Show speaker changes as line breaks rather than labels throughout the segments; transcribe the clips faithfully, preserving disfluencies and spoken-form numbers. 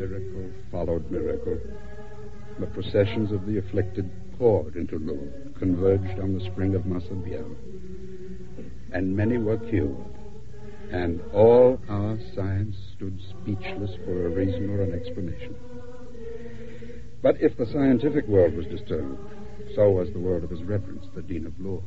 Miracle followed miracle. The processions of the afflicted poured into Lourdes, converged on the spring of Massabielle. And many were cured. And all our science stood speechless for a reason or an explanation. But if the scientific world was disturbed, so was the world of His Reverence, the Dean of Lourdes.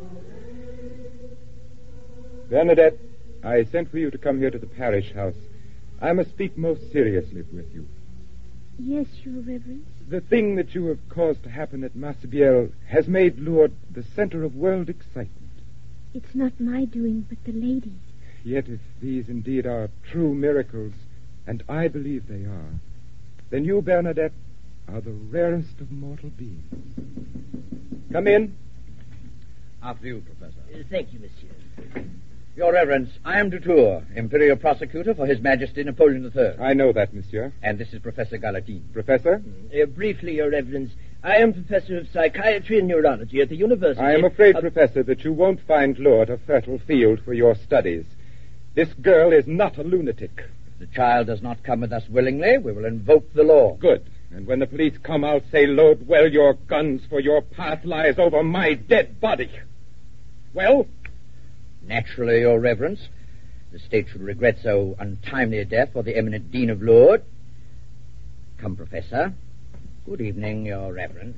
Bernadette, I sent for you to come here to the parish house. I must speak most seriously with you.
Yes, Your Reverence.
The thing that you have caused to happen at Massabielle has made Lourdes the center of world excitement.
It's not my doing, but the lady's.
Yet if these indeed are true miracles, and I believe they are, then you, Bernadette, are the rarest of mortal beings. Come in.
After you, Professor.
Uh, thank you, monsieur.
Your Reverence, I am Dutour, Imperial Prosecutor for His Majesty Napoleon the Third.
I know that, monsieur.
And this is Professor Galatine.
Professor?
Uh, briefly, Your Reverence, I am Professor of Psychiatry and Neurology at the University.
I am afraid,
uh,
Professor, that you won't find Lourdes a fertile field for your studies. This girl is not a lunatic.
If the child does not come with us willingly, we will invoke the law.
Good. And when the police come, I'll say, load well your guns, for your path lies over my dead body. Well?
Naturally, Your Reverence, the state should regret so untimely a death for the eminent Dean of Lourdes. Come, Professor. Good evening, Your Reverence.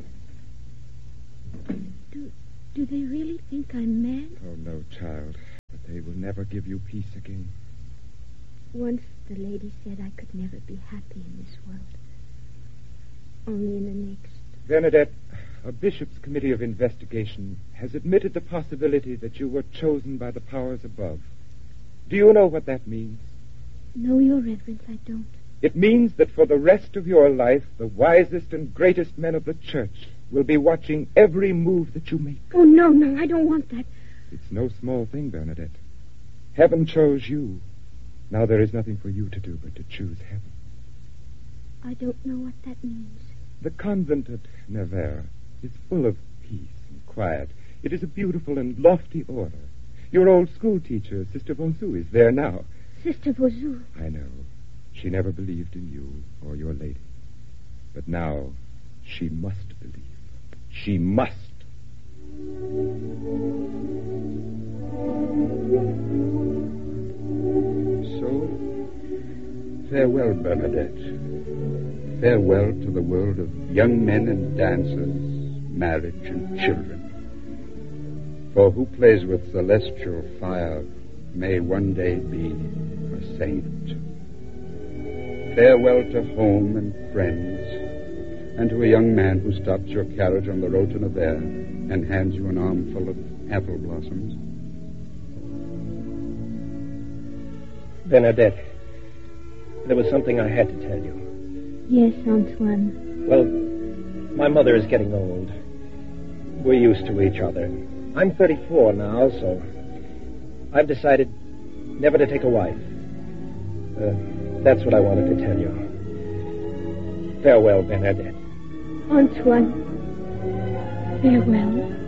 Do, do they really think I'm mad?
Oh, no, child. But they will never give you peace again.
Once the lady said I could never be happy in this world. Only in the next.
Bernadette, a bishop's committee of investigation has admitted the possibility that you were chosen by the powers above. Do you know what that means?
No, Your Reverence, I don't.
It means that for the rest of your life, the wisest and greatest men of the church will be watching every move that you make.
Oh, no, no, I don't want that.
It's no small thing, Bernadette. Heaven chose you. Now there is nothing for you to do but to choose heaven.
I don't know what that means.
The convent at Nevers is full of peace and quiet. It is a beautiful and lofty order. Your old school teacher, Sister Bonsu, is there now.
Sister Bonsu?
I know. She never believed in you or your lady. But now she must believe. She must.
So, farewell, Bernadette. Farewell to the world of young men and dancers, marriage and children. For who plays with celestial fire may one day be a saint. Farewell to home and friends, and to a young man who stops your carriage on the road to Nevers and hands you an armful of apple blossoms.
Bernadette, there was something I had to tell you.
Yes, Antoine.
Well, my mother is getting old. We're used to each other. I'm thirty-four now, so I've decided never to take a wife. Uh, that's what I wanted to tell you. Farewell, Bernadette.
Antoine, farewell.